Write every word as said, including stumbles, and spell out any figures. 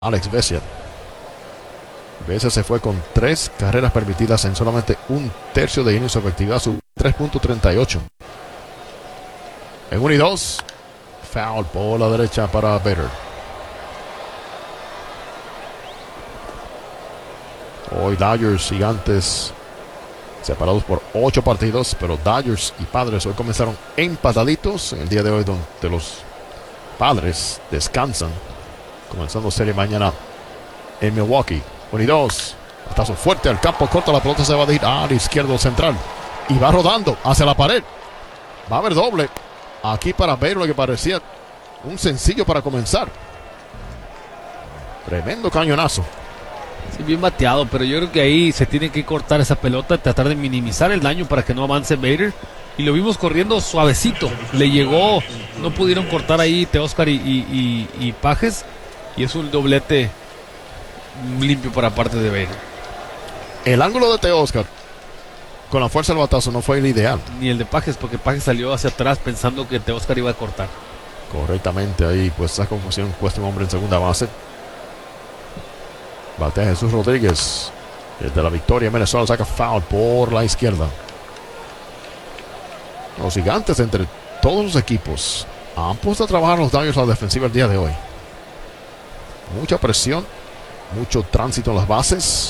Alex Vesia. Vesia se fue con tres carreras permitidas en solamente un tercio de inning. Su efectividad sub tres punto treinta y ocho. En uno y dos. Foul por la derecha para Bader. Hoy Dodgers, Gigantes separados por ocho partidos, pero Dodgers y Padres hoy comenzaron empataditos. En el día de hoy, donde los Padres descansan, comenzando serie mañana en Milwaukee. uno y dos. Batazo fuerte al campo, corta la pelota, se va a ir al izquierdo central y va rodando hacia la pared. Va a haber doble aquí para ver lo que parecía un sencillo para comenzar. Tremendo cañonazo. Sí, bien bateado, pero yo creo que ahí se tiene que cortar esa pelota, tratar de minimizar el daño para que no avance Bader. Y lo vimos corriendo suavecito. Le llegó, no pudieron cortar ahí Teóscar y, y, y, y Pages. Y es un doblete limpio para parte de Bader. El ángulo de Teóscar con la fuerza del batazo no fue el ideal. Ni el de Pages, porque Pages salió hacia atrás pensando que Teóscar iba a cortar. Correctamente, ahí pues esa confusión cuesta un hombre en segunda base. Batea Jesús Rodríguez. Desde la victoria en Venezuela saca foul por la izquierda. Los Gigantes, entre todos los equipos, han puesto a trabajar los Dodgers a la defensiva el día de hoy. Mucha presión, mucho tránsito en las bases.